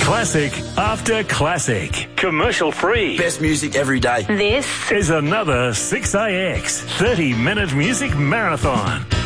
Classic after classic. Commercial free. Best music every day. This Is another 6AX 30-minute music marathon.